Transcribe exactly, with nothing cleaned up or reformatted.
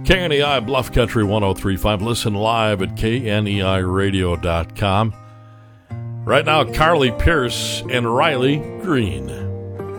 K N E I Bluff Country one oh three point five. Listen live at K N E I radio dot com. Right now, Carly Pierce and Riley Green.